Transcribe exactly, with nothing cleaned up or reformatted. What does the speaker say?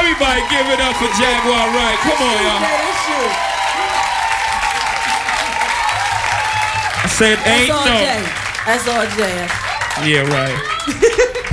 Everybody give it up for Jaguar Wright. Come on, y'all. I said ain't no. That's all Jay. Yeah, right.